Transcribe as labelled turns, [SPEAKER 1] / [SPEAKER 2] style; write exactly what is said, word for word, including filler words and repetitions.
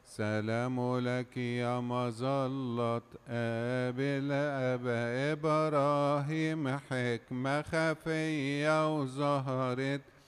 [SPEAKER 1] سلام لك يا مظلة أبي الآباء إبراهيم، حكمة خفية وظهرت